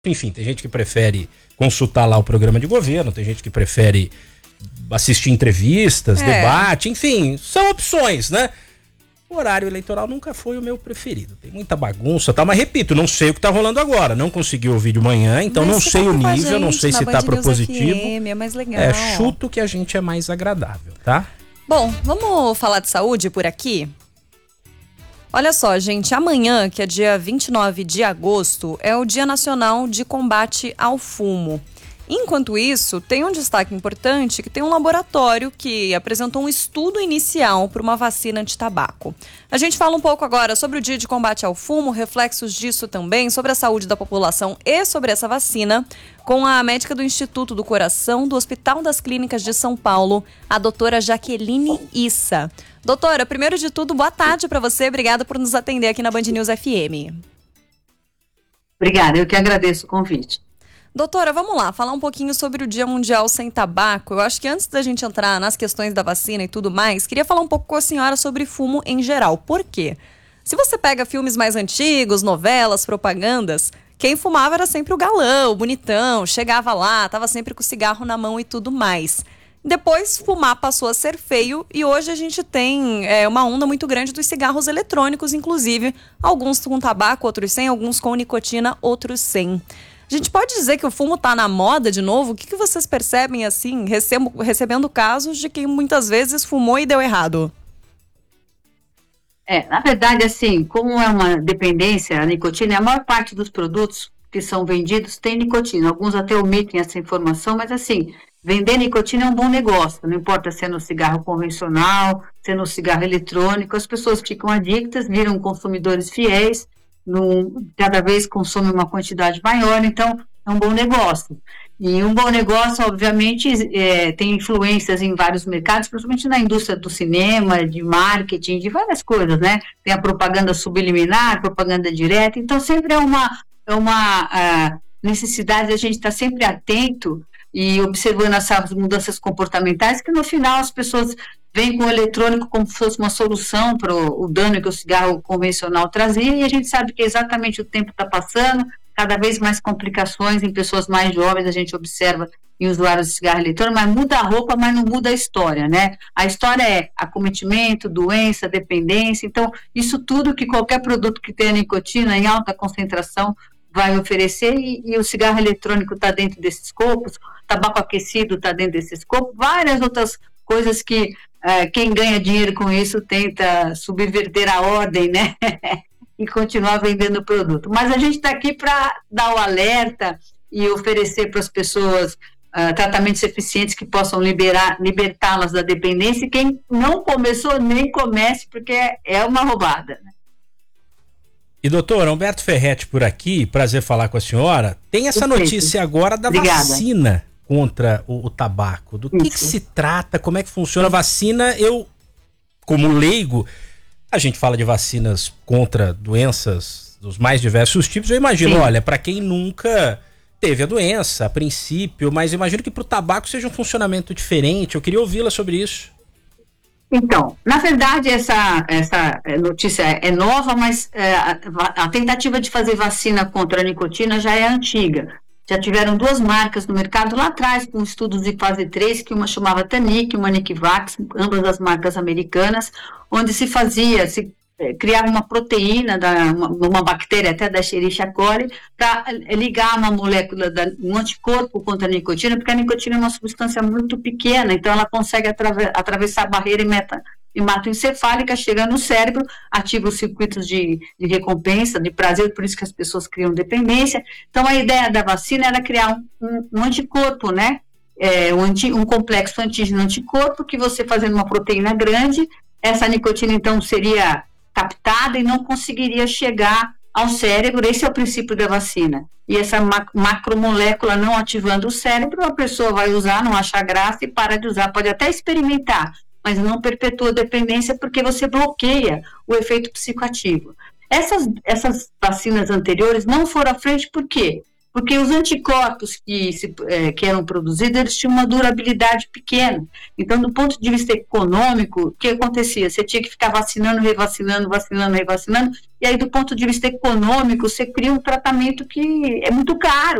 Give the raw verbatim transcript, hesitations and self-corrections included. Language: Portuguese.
Enfim, tem gente que prefere consultar lá o programa de governo, tem gente que prefere assistir entrevistas, é. debate, enfim, são opções, né? O horário eleitoral nunca foi o meu preferido. Tem muita bagunça, tá? Mas repito, não sei o que tá rolando agora. Não consegui ouvir de manhã, então mas não sei tá o nível, gente, não sei se tá propositivo. F M, é mais legal. É, chuto que a gente é mais agradável, tá? Bom, vamos falar de saúde por aqui? Olha só, gente, amanhã, que é dia vinte e nove de agosto, é o Dia Nacional de Combate ao Fumo. Enquanto isso, tem um destaque importante que tem um laboratório que apresentou um estudo inicial para uma vacina anti-tabaco. A gente fala um pouco agora sobre o Dia de Combate ao Fumo, reflexos disso também, sobre a saúde da população e sobre essa vacina, com a médica do Instituto do Coração do Hospital das Clínicas de São Paulo, a doutora Jaqueline Issa. Doutora, primeiro de tudo, boa tarde para você, obrigada por nos atender aqui na Band News F M. Obrigada, eu que agradeço o convite. Doutora, vamos lá, falar um pouquinho sobre o Dia Mundial Sem Tabaco. Eu acho que antes da gente entrar nas questões da vacina e tudo mais, queria falar um pouco com a senhora sobre fumo em geral. Por quê? Se você pega filmes mais antigos, novelas, propagandas, quem fumava era sempre o galão, o bonitão, chegava lá, tava sempre com o cigarro na mão e tudo mais. Depois, fumar passou a ser feio e hoje a gente tem é, uma onda muito grande dos cigarros eletrônicos, inclusive, alguns com tabaco, outros sem, alguns com nicotina, outros sem. A gente pode dizer que o fumo está na moda de novo? O que, que vocês percebem, assim, recebo, recebendo casos de quem muitas vezes fumou e deu errado? É, na verdade, assim, como é uma dependência, a nicotina, a maior parte dos produtos que são vendidos tem nicotina. Alguns até omitem essa informação, mas assim, vender nicotina é um bom negócio. Não importa se é no cigarro convencional, se é no cigarro eletrônico, as pessoas ficam adictas, viram consumidores fiéis, Num, cada vez consome uma quantidade maior, então é um bom negócio. E um bom negócio, obviamente, é, tem influências em vários mercados, principalmente na indústria do cinema, de marketing, de várias coisas, né? Tem a propaganda subliminar, propaganda direta, então sempre é uma, é uma a necessidade de a gente estar sempre atento e observando essas mudanças comportamentais, que no final as pessoas vem com o eletrônico como se fosse uma solução para o dano que o cigarro convencional trazia, e a gente sabe que exatamente o tempo está passando, cada vez mais complicações em pessoas mais jovens, a gente observa em usuários de cigarro eletrônico, mas muda a roupa, mas não muda a história, né? A história é acometimento, doença, dependência, então isso tudo que qualquer produto que tenha nicotina em alta concentração vai oferecer, e, e o cigarro eletrônico está dentro desses escopos, tabaco aquecido está dentro desses escopos, várias outras coisas que Uh, quem ganha dinheiro com isso tenta subverter a ordem, né? E continuar vendendo o produto. Mas a gente está aqui para dar o alerta e oferecer para as pessoas uh, tratamentos eficientes que possam liberar, libertá-las da dependência. E quem não começou, nem comece, porque é, é uma roubada, né? E doutor, Humberto Ferretti por aqui, prazer falar com a senhora. Tem essa Perfeito. Notícia agora da Obrigada. Vacina contra o, o tabaco. Do que, que se trata? Como é que funciona a vacina? Eu, como leigo, a gente fala de vacinas contra doenças dos mais diversos tipos. Eu imagino, Sim. olha, para quem nunca teve a doença, a princípio, mas imagino que para o tabaco seja um funcionamento diferente. Eu queria ouvi-la sobre isso. Então, na verdade, essa, essa notícia é nova, mas é, a, a tentativa de fazer vacina contra a nicotina já é antiga. Já tiveram duas marcas no mercado lá atrás, com estudos de fase três, que uma chamava Tanic, uma Nikivax, ambas as marcas americanas, onde se fazia, se eh, criava uma proteína, da, uma, uma bactéria até da Escherichia coli, para ligar uma molécula, da, um anticorpo contra a nicotina, porque a nicotina é uma substância muito pequena, então ela consegue atrave, atravessar a barreira e meta, hematoencefálica, chega no cérebro, ativa os circuitos de, de recompensa, de prazer, por isso que as pessoas criam dependência. Então, a ideia da vacina era criar um, um, um anticorpo, né? É, um, anti, um complexo antígeno-anticorpo, que você fazendo uma proteína grande, essa nicotina, então, seria captada e não conseguiria chegar ao cérebro. Esse é o princípio da vacina. E essa mac macromolécula não ativando o cérebro, a pessoa vai usar, não achar graça e para de usar. Pode até experimentar, mas não perpetua a dependência, porque você bloqueia o efeito psicoativo. Essas, essas vacinas anteriores não foram à frente, por quê? porque os anticorpos que, se, é, que eram produzidos, eles tinham uma durabilidade pequena. Então, do ponto de vista econômico, o que acontecia? Você tinha que ficar vacinando, revacinando, vacinando, revacinando, e aí, do ponto de vista econômico, você cria um tratamento que é muito caro.